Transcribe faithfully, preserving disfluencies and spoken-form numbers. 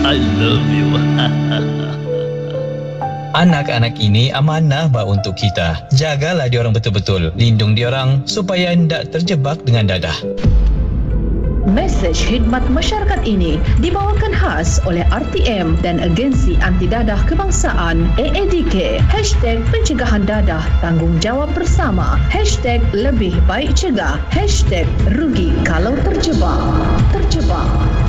I love you. Anak-anak ini amanah ba untuk kita. Jagalah diorang betul-betul. Lindung diorang supaya tidak terjebak dengan dadah. Mesej khidmat masyarakat ini dibawakan khas oleh R T M dan Agensi Anti Dadah Kebangsaan A A D K. Hashtag pencegahan dadah, tanggungjawab bersama. Hashtag lebih baik cegah. Hashtag rugi kalau terjebak. Terjebak.